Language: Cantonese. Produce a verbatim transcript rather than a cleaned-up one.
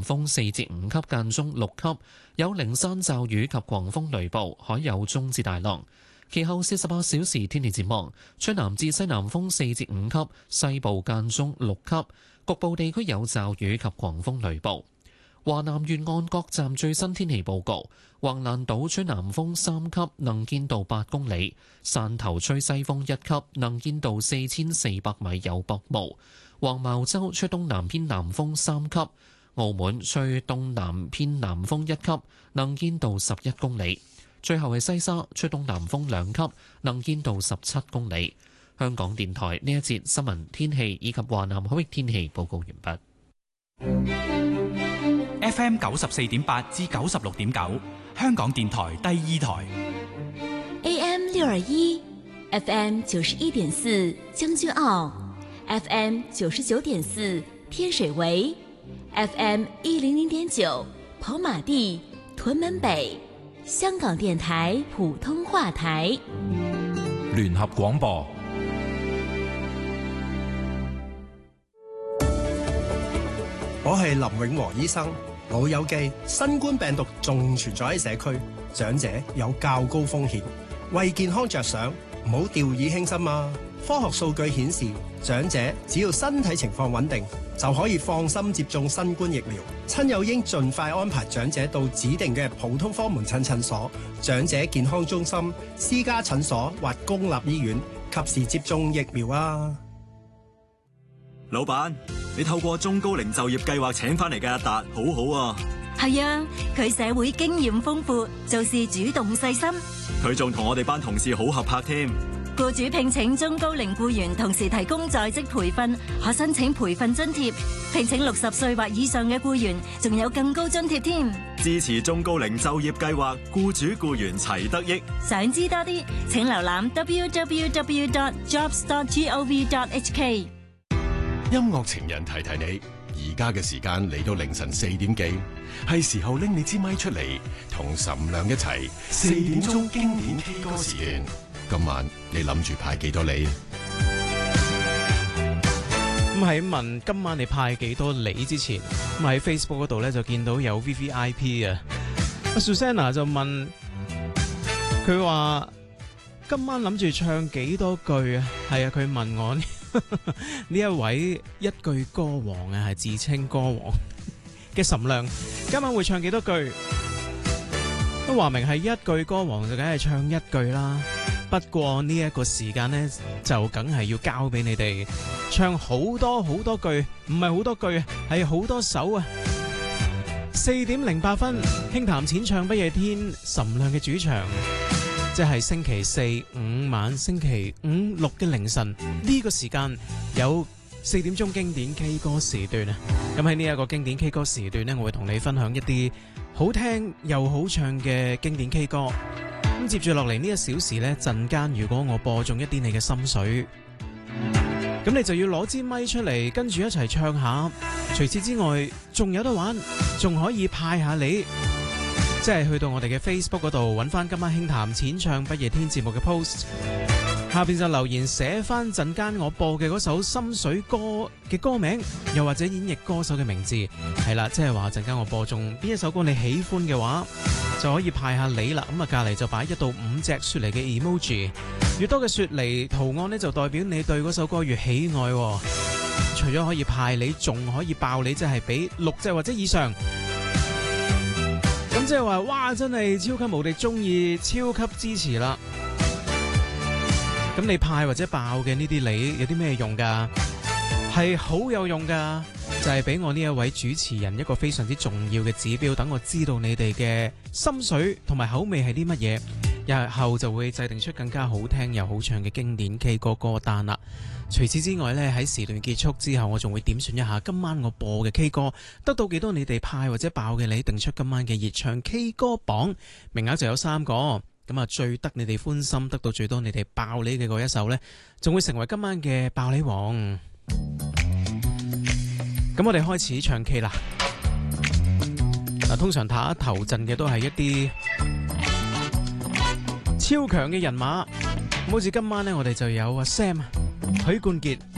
風四至五級，間中六級，有零散驟雨及狂風雷暴，海有中至大浪。其後四十八小時天氣展望，吹南至西南風四至五級，西部間中六級，局部地區有驟雨及狂風雷暴。華南沿岸各站最新天氣報告：橫瀾島吹南風三級，能見度八公里；汕頭吹西風一級，能見度四千四百米，有薄霧；黃茅洲吹東南偏南風三級；澳門吹東南偏南風一級，能見度十一公里。最後係西沙吹東南風兩級，能見度十七公里。香港電台呢一節新聞天氣以及華南海域天氣報告完畢。 F M 九十四點八至九十六點九，香港電台第二台。 A M 六二一 ，F M 九十一點四將軍澳 ，F M 九十九點四天水圍 ，F M 一零零點九跑馬地屯門北，香港電台普通話台。 聯合廣播。 我係林永和醫生。老友記，新冠病毒仲存在喺社區，長者有較高風險，為健康着想，唔好掉以輕心啊！科學數據顯示，長者只要身體情況穩定，就可以放心接種新冠疫苗。親友應盡快安排長者到指定嘅普通科門診診所、長者健康中心、私家診所或公立醫院，及時接種疫苗啊！ 老闆，你透過中高齡就業計劃請翻嚟嘅阿達，好好啊！ 係啊，佢社會經驗豐富，做事主動細心。 佢仲同我哋班同事好合拍添。 僱主聘請中高齡僱員，同時提供在職培訓，可申請培訓津貼。聘請六十歲或以上嘅僱員，仲有更高津貼添。 支持中高齡就業計劃，僱主僱員齊得益。 想知多啲，請瀏覽 w w w dot jobs dot gov dot h k。 音樂情人提提你，而家嘅時間嚟到凌晨四點幾，係時候拎你支咪出嚟，同岑亮一齊四點鐘經典 K 歌時段。今晚你諗住派幾多梨？ 咁喺問今晚你派幾多梨之前，咁喺 Facebook 嗰度咧就見到有 V V I P 啊，阿 Susanna 就問佢話今晚諗住唱幾多句啊？係啊，佢問我呢一位一句歌王啊，係自稱歌王嘅岑亮，今晚會唱幾多句？都話明係一句歌王，就梗係唱一句啦。不過呢一個時間呢，就梗係要交俾你哋唱好多好多句，唔係好多句，係好多首啊！四點零八分，輕談淺唱不夜天，岑亮嘅主場。即係星期四五晚、星期五六嘅凌晨呢個時間有四點鐘經典 K 歌時段啊！咁喺呢一個經典 K 歌時段呢，我會同你分享一啲好聽又好唱嘅經典 K 歌。咁接住落嚟呢一小時呢，陣間如果我播中一啲你嘅心水，咁你就要攞支咪出嚟跟住一齊唱下。除此之外，仲有得玩，仲可以派下你。即係去到我哋嘅 Facebook 嗰度揾翻今晚輕談淺唱不夜天節目嘅 post， 下邊就留言寫翻陣間我播嘅嗰首心水歌嘅歌名，又或者演繹歌手嘅名字，係啦，即係話陣間我播中邊一首歌你喜歡嘅話，就可以派下你啦。咁啊，隔籬就擺一到五隻雪梨嘅 emoji， 越多嘅雪梨圖案呢，就代表你對嗰首歌越喜愛。除咗可以派你，仲可以爆你，即係俾六隻或者以上。咁即係話，哇！真係超級無敵中意，超級支持啦！咁你派或者爆嘅呢啲梨有啲咩用噶？係好有用噶，就係俾我呢一位主持人一個非常之重要嘅指標，等我知道你哋嘅心水同埋口味係啲乜嘢，日後就會制定出更加好聽又好唱嘅經典 K 歌歌單啦。除此之外呢，喺時段結束之後，我仲會點選一下今晚我播嘅 K 歌得到幾多你哋派或者爆嘅你，定出今晚嘅熱唱 K 歌榜，名額就有三個。咁啊，最得你哋歡心，得到最多你哋爆你嘅嗰一首呢，仲會成為今晚嘅爆你王。咁我哋開始唱 K 啦。嗱，通常打頭陣嘅都係一啲超強嘅人馬，好似今晚呢，我哋就有阿 Sam、許冠傑、